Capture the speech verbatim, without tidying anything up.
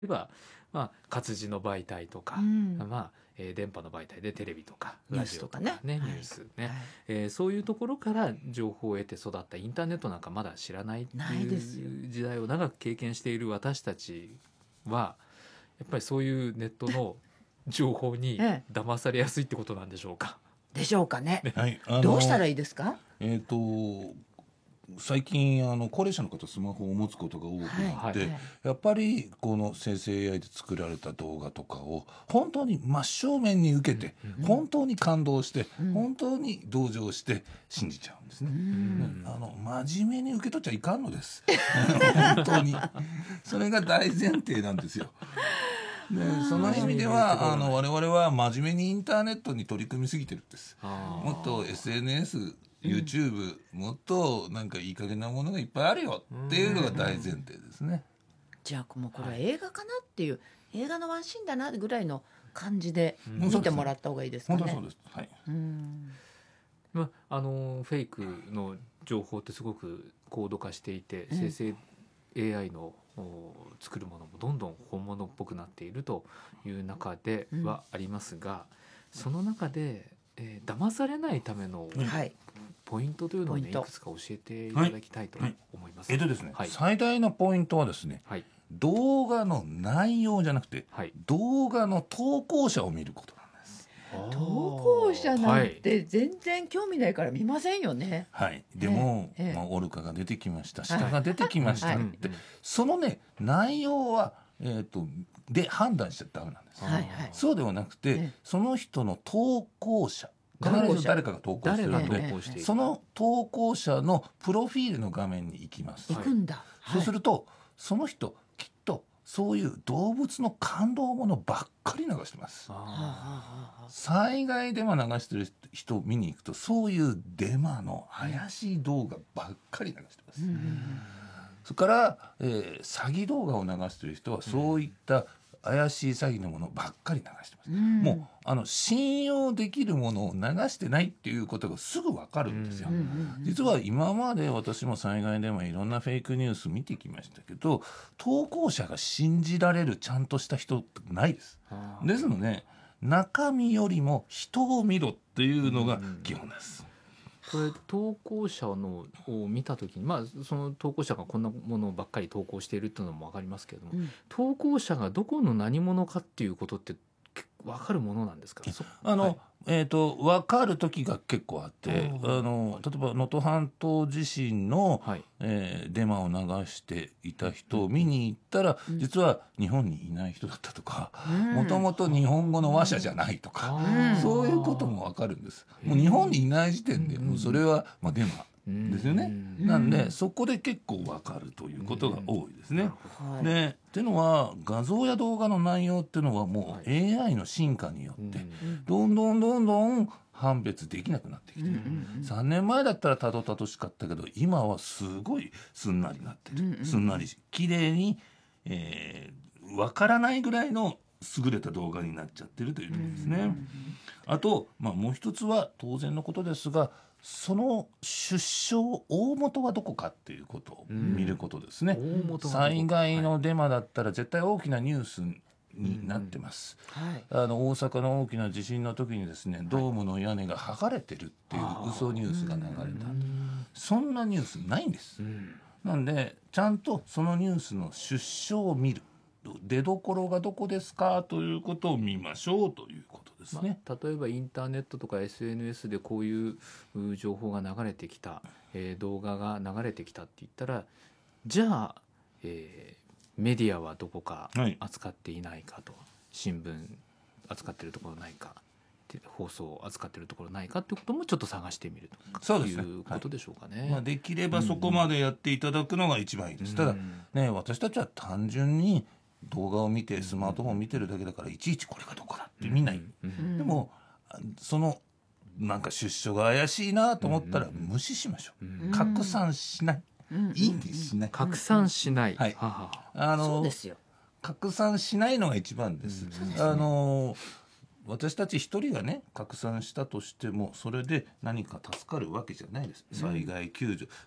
例えば、まあ、活字の媒体とか、 うんまあえー電波の媒体でテレビとかニューラジオとかスとかねね、 はいニュースね、 はいえーそういうところから情報を得て育った。インターネットなんかまだ知らないってないですよいう時代を長く経験している私たちはやっぱりそういうネットの情報にえ騙されやすいってことなんでしょうか。 でしょうかね。 はい、あのどうしたらいいですか。 えっ、と最近あの高齢者の方スマホを持つことが多くなって、 はいはいやっぱりこの生成 エーアイ で作られた動画とかを本当に真正面に受けて、本当に感動して、本当に同情して信じちゃうんですね。ねあの真面目に受け取っちゃいかんのです本当にそれが大前提なんですよ。でその意味ではあの我々は真面目にインターネットに取り組みすぎてるんです。 あーもっと エスエヌエス、YouTube、もっとなんかいい加減なものがいっぱいあるよっていうのが大前提ですね。 じゃあもうこれは映画かなっていう、映画のワンシーンだなぐらいの感じでうん見てもらった方がいいですかね。 本当そうです。はい。 うんまあ、あのフェイクの情報ってすごく高度化していて、 うん生成 エーアイ のお作るものもどんどん本物っぽくなっているという中ではありますが、その中で、えー騙されないためのはいポイントというのを、ね、 ポイントいくつか教えていただきたいと思います。 えっとですね、 はい最大のポイントはですね、 はい動画の内容じゃなくてはい、 動画の投稿者を見ることなんです。 投稿者なんて全然興味ないから見ませんよね。 はい、でも、 ええええまあ、オルカが出てきました、鹿が出てきましたはいって、そのね内容は、えー、とで判断しちゃダメなんです。 はいはいそうではなくて、 ええその人の投稿者、必投稿者ず誰かが投稿して誰が投るので、 稿している、 その投稿者のプロフィールの画面に行きます。 行くんだ。 そうするると、その人きっとそういう動物の感動ものばっかり流してます。 あ災害デマ流してる人を見に行くと、そういうデマの怪しい動画ばっかり流してます。それから、えー詐欺動画を流してる人はそういった怪しい詐欺のものばっかり流してます。 うんもうあの信用できるものを流してないっていうことがすぐわかるんですよ。 うんうん実は今まで私も災害でもいろんなフェイクニュース見てきましたけど、投稿者が信じられるちゃんとした人ってないです。 あーですので中身よりも人を見ろっていうのが基本です。 これ投稿者のを見たときに、まあ、その投稿者がこんなものばっかり投稿しているっていうのも分かりますけれども、 うん投稿者がどこの何者かっていうことって結構分かるものなんですか。そあの、 はいえー、と分かる時が結構あって、 ああの例えば能登半島地震の、 はいえーデマを流していた人を見に行ったら、実は日本にいない人だったとか、 うんもともと日本語の話者じゃないとか、 あーそういうことも分かるんです。もう日本にいない時点でうんもうそれは、まあ、デマですよね。 うんなんでそこで結構分かるということが多いですね。 はいでっていうのは画像や動画の内容っていうのはもう エーアイ の進化によってうんどんどんどんどん判別できなくなってきてる。 うんさんねんまえだったらたどたどしかったけど今はすごいすんなりなってる、 うんうんすんなりし綺麗に、えー、分からないぐらいの優れた動画になっちゃってるというところですね。あと、まあ、もう一つは当然のことですが、その出生大元はどこかっていうことを見ることですね。 大元はどこ災害のデマだったら絶対大きなニュースになってます。 はいあの大阪の大きな地震の時にですね、ドームの屋根が剥がれてるっていう嘘ニュースが流れた。そんなニュースないんです。 うんなんでちゃんとそのニュースの出生を見る、出どころがどこですかということを見ましょうということですね。 まあ、例えばインターネットとか エスエヌエス でこういうう情報が流れてきた、えー動画が流れてきたって言ったら、じゃあ、えーメディアはどこかはい扱っていないかと、新聞扱ってるところないか、で放送扱ってるところないかっていうこともちょっと探してみるとそうですねいうことでしょうかね。 まあ、できればそこまでやっていただくのが一番いいです。ただうんね、私たちは単純に動画を見てスマートフォンを見てるだけだからいちいちこれがどこだって見ない、 うんでもそのなんか出所が怪しいなと思ったら無視しましょう、 うん拡散しない、 うんいいんですしない、 拡散しない、 はいははあのそうですよ。 拡散しないのが一番です。あの私たち一人がね拡散したとしてもそれで何か助かるわけじゃないです。災害救助、